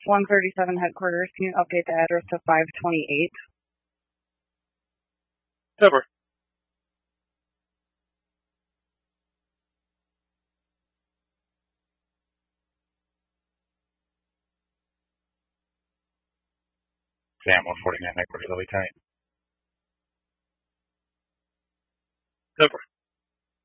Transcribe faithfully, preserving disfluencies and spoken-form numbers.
one thirty-seven headquarters. Can you update the address to five twenty-eight? Over. Sam, one forty-nine headquarters, L A Italian. Over.